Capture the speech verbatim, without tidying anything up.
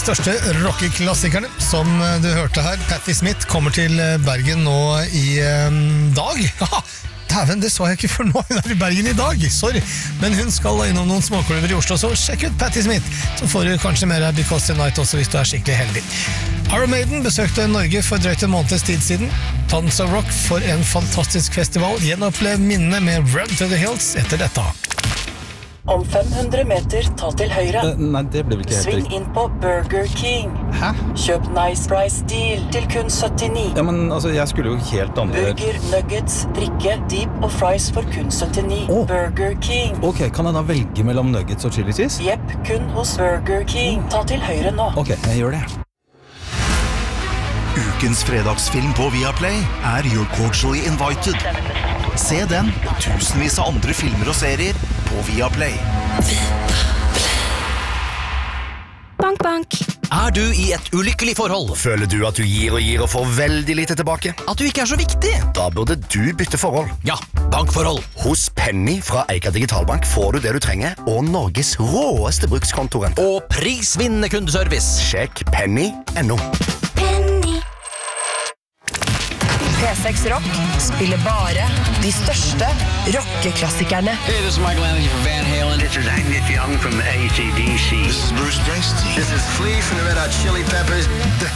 største rockeklassikerne. Som du hørte her, Patti Smith kommer til Bergen nå i um, dag. Dæven, det så jeg ikke før nå. Hun er i Bergen i dag, sorry. Men hun skal innom noen småklubber i Oslo, så sjekk ut Patti Smith. Så får du kanskje mer av Because Tonight også hvis du er skikkelig heldig. Iron Maiden besøkte Norge for drøyt en måneds tid siden. Tons of Rock for en fantastisk festival. Gjenopplev minnene med Run to the Hills etter dette. Om fem hundre meter, ta til høyre. Uh, nei, det blir vel ikke helt Sving riktig. inn på Burger King. Hæ? Kjøp Nice Price Deal til kun syttini. Ja, men altså, jeg skulle jo helt andre... Burger, nuggets, drikke, deep og fries for kun syttini. Åh. Burger King. Ok, kan jeg da velge mellom nuggets og chili cheese? Jepp, kun hos Burger King. Ta til høyre nå. Ok, jeg gjør det. Ukens fredagsfilm på Viaplay er You're Cordially Invited. Se den og tusenvis av andre filmer og serier på Viaplay. Bank, bank. Er du i et ulykkelig forhold? Føler du at du gir og gir og får veldig lite tilbake? At du ikke er så viktig? Da burde du bytte forhold. Ja, bankforhold. Hos Penny fra Eika Digitalbank får du det du trenger, og Norges råeste brukskontorrente. Og prisvinnende kundeservice. Sjekk penny punktum no. P seks Rock spiller bare de største rockeklassikerne. Hey, this is Michael Anthony from Van Halen. This is Angus Young from A C D C. This is Bruce Springsteen. This is Flea from the Red Hot Chili Peppers.